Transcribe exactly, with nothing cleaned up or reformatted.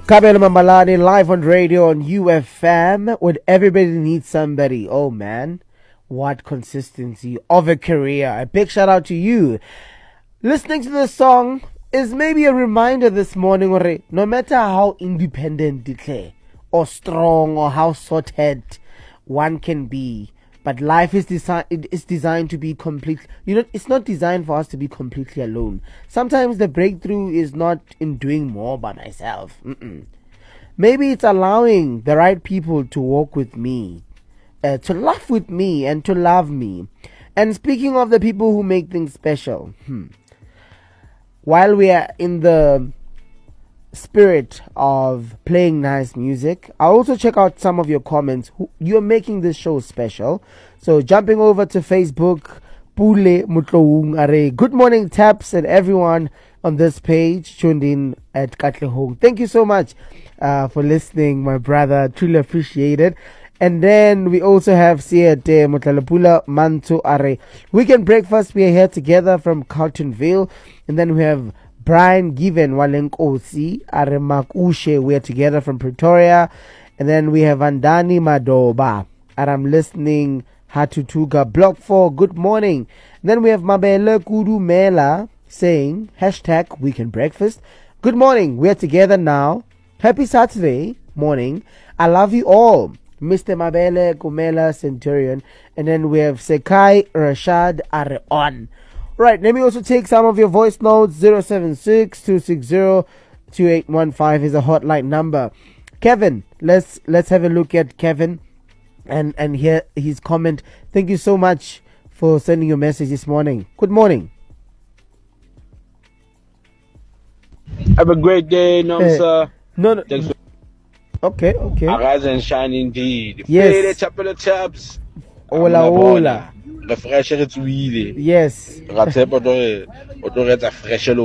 Kabelo Mambalani live on radio on U F M. When everybody needs somebody. Oh man, what consistency of a career. A big shout out to you. Listening to this song is maybe a reminder this morning, or no matter how independent or strong or how sorted one can be, but life is designed it is designed to be complete. You know, it's not designed for us to be completely alone. Sometimes the breakthrough is not in doing more by myself. Mm-mm. Maybe it's allowing the right people to walk with me, uh, to laugh with me, and to love me. And speaking of the people who make things special, hmm, while we are in the spirit of playing nice music, I'll also check out some of your comments. You're making this show special. So jumping over to Facebook, Pule Mutloung Are. Good morning, Taps, and everyone on this page tuned in at Katlehong. Thank you so much uh, for listening, my brother. Truly appreciate it. And then we also have Siete Mutlalapula Manto Are. Weekend breakfast, we are here together from Carltonville. And then we have Brian Given Walenkosi Aremakushe. We are together from Pretoria. And then we have Andani Madoba. And I'm listening Hatutuga Block four. Good morning. And then we have Mabele Kudu Mela saying hashtag weekend breakfast. Good morning. We are together now. Happy Saturday morning. I love you all. Mister Mabele Kumela Centurion. And then we have Sekai Rashad Areon. Right, let me also take some of your voice notes. zero seven six, two six zero, two eight one five is a hotline number. Kevin, let's let's have a look at Kevin and, and hear his comment. Thank you so much for sending your message this morning. Good morning. Have a great day, no, uh, sir. No, no. Thanks for okay, okay. Arise and shine indeed. Yes. Chapel chaps. Ola ola. Refresh it really. Yes. Ratse podo podo fresh